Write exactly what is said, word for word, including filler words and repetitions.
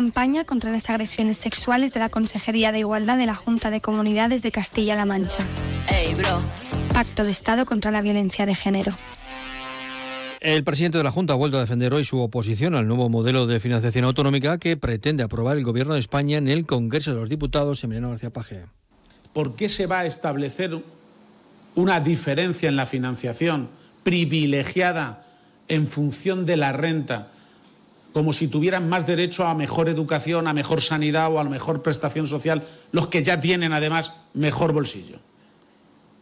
campaña contra las agresiones sexuales de la Consejería de Igualdad de la Junta de Comunidades de Castilla-La Mancha. Hey, bro. Pacto de Estado contra la violencia de género. El presidente de la Junta ha vuelto a defender hoy su oposición al nuevo modelo de financiación autonómica que pretende aprobar el Gobierno de España en el Congreso de los Diputados. Emiliano García Paje. ¿Por qué se va a establecer una diferencia en la financiación privilegiada en función de la renta, como si tuvieran más derecho a mejor educación, a mejor sanidad o a mejor prestación social los que ya tienen además mejor bolsillo?